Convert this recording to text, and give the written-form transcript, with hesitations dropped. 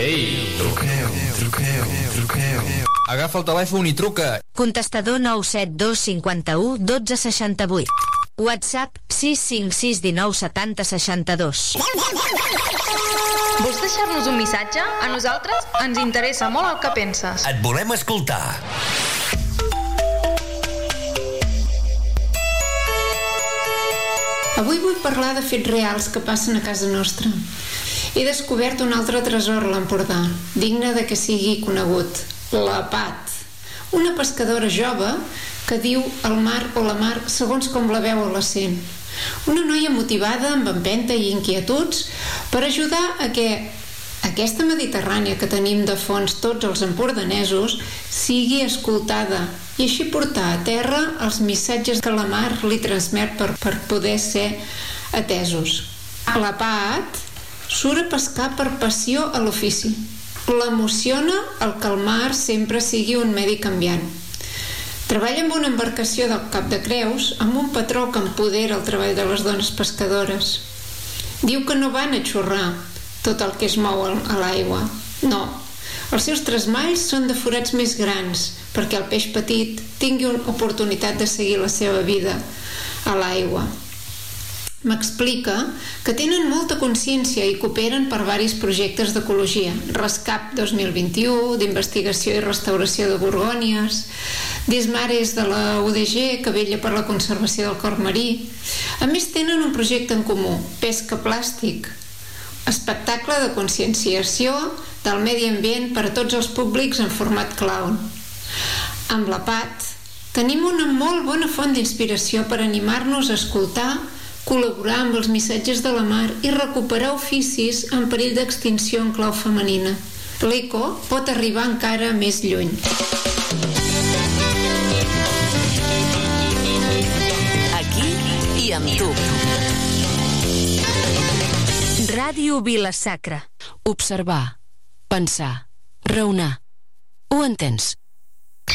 Ei, truqueu. Agafa el telèfon i truca. Contestador 972 51 12 68. WhatsApp 656 19 70 62. Vols deixar-nos un missatge? A nosaltres ens interessa molt el que penses. Et volem escoltar. Avui vull parlar de fets reals que passen a casa nostra. He descobert un altre tresor a l'Empordà, digne de que sigui conegut. La Pat, una pescadora jove que diu el mar o la mar segons com la veu o la sent. Una noia motivada, amb empenta i inquietuds, per ajudar a que aquesta Mediterrània que tenim de fons tots els empordanesos sigui escoltada i així portar a terra els missatges que la mar li transmet per poder ser atesos. La Pat surt a pescar per passió a l'ofici. L'emociona el que el mar sempre sigui un medi canviant. Treballa amb una embarcació del Cap de Creus amb un patró que empodera el treball de les dones pescadores. Diu que no van a xurrar tot el que es mou a l'aigua. No, els seus tresmalls són de forats més grans perquè el peix petit tingui una oportunitat de seguir la seva vida a l'aigua. M'explica que tenen molta consciència i cooperen per varis projectes d'ecologia. Rescap 2021, d'investigació i restauració de Borgònies, Dismares de la UDG, que vetlla per la conservació del corb marí. A més, tenen un projecte en comú, Pesca Plàstic, espectacle de conscienciació del medi ambient per a tots els públics en format clown. Amb la Pat tenim una molt bona font d'inspiració per animar-nos a escoltar, col·laborar amb els missatges de la mar i recuperar oficis en perill d'extinció en clau femenina. L'eco pot arribar encara més lluny. Aquí i amb tu. Ràdio Vila-sacra. Observar, pensar, raonar. Ho entens?